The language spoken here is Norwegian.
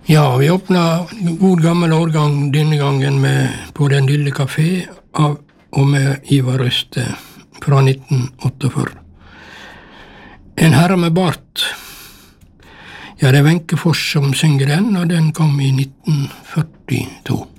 Ja, vi åpna god gammel årgang denne gangen på Den lille kafé og med Ivar Røste fra 1948. En herre med bart. Ja, det er Wenche Foss som synger den, og den kom i 1942.